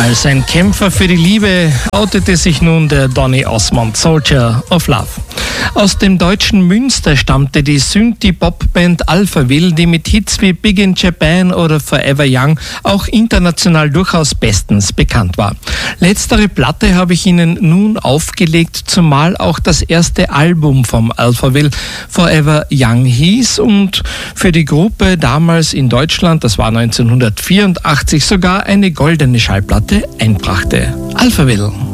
Als ein Kämpfer für die Liebe outete sich nun der Donny Osmond, Soldier of Love. Aus dem deutschen Münster stammte die Synthie-Pop-Band Alphaville, die mit Hits wie Big in Japan oder Forever Young auch international durchaus bestens bekannt war. Letztere Platte habe ich Ihnen nun aufgelegt, zumal auch das erste Album vom Alphaville Forever Young hieß und für die Gruppe damals in Deutschland, das war 1984, sogar eine goldene Schallplatte einbrachte. Alphaville.